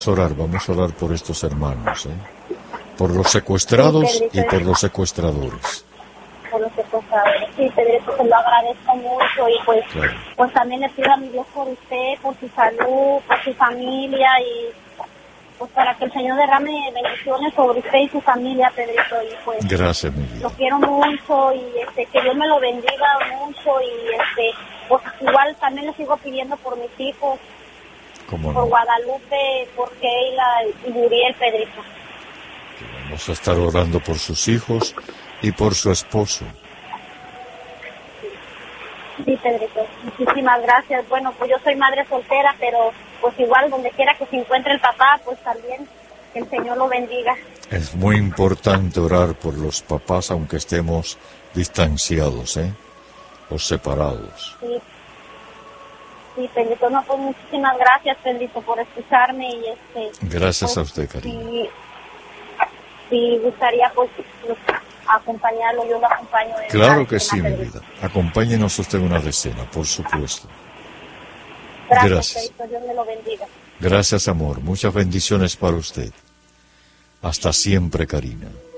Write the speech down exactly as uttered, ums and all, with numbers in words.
orar, vamos a orar por estos hermanos, ¿eh? Por los secuestrados Sí, y por los secuestradores. Por los secuestradores. Sí, Pedrito, se lo agradezco mucho y pues, Claro. pues también le pido a mi Dios por usted, por su salud, por su familia y pues para que el Señor derrame bendiciones sobre usted y su familia, Pedrito. Y pues Gracias, mi vida. lo quiero mucho y este que Dios me lo bendiga mucho y este pues igual también le sigo pidiendo por mis hijos. ¿Cómo Por no? Guadalupe, por Keila y Muriel, Pedrito. Vamos a estar orando por sus hijos y por su esposo. Sí, Pedrito, muchísimas gracias. Bueno, pues yo soy madre soltera, pero pues igual donde quiera que se encuentre el papá, pues también que el Señor lo bendiga. Es muy importante orar por los papás aunque estemos distanciados, ¿eh? O separados. Sí, sí, Pedrito, no, pues muchísimas gracias, Pedrito, por escucharme y este... Gracias pues, a usted, cariño. Sí, sí, gustaría pues, pues acompañarlo, yo lo acompaño. En Claro la que cena, sí, mi Pedrito. vida. Acompáñenos usted en una decena, por supuesto. Gracias, Gracias. Pedrito, Dios me lo bendiga. Gracias, amor. Muchas bendiciones para usted. Hasta siempre, Karina.